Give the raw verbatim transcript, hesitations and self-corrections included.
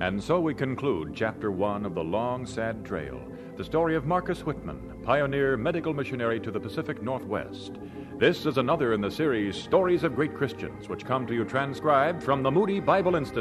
And so we conclude Chapter One of The Long, Sad Trail, the story of Marcus Whitman, pioneer medical missionary to the Pacific Northwest. This is another in the series Stories of Great Christians, which come to you transcribed from the Moody Bible Institute.